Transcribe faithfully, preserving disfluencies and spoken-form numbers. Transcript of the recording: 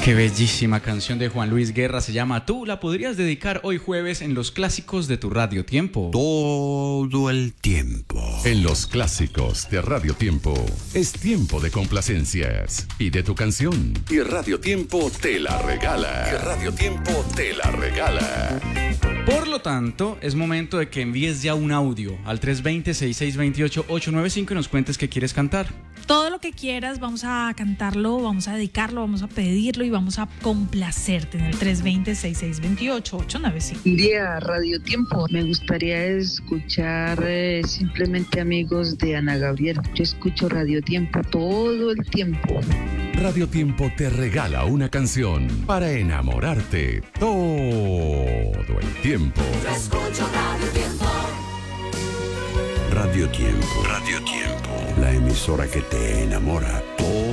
Qué bellísima canción de Juan Luis Guerra, se llama Tú la podrías dedicar hoy jueves en los clásicos de tu Radio Tiempo. Todo el tiempo. En los clásicos de Radio Tiempo es tiempo de complacencias. Pide tu canción y Radio Tiempo te la regala. Y Radio Tiempo te la regala. Por lo tanto, es momento de que envíes ya un audio al tres dos cero, seis seis dos ocho, ocho nueve cinco y nos cuentes qué quieres cantar. Todo lo que quieras, vamos a cantarlo, vamos a dedicarlo, vamos a pedirlo y vamos a complacerte en el tres dos cero, seis seis dos ocho, ocho nueve cinco. Un día, Radio Tiempo. Me gustaría escuchar eh, simplemente Amigos de Ana Gabriel. Yo escucho Radio Tiempo todo el tiempo. Radio Tiempo te regala una canción para enamorarte todo el tiempo. Yo escucho Radio Tiempo. Radio Tiempo. Radio Tiempo. La emisora que te enamora todo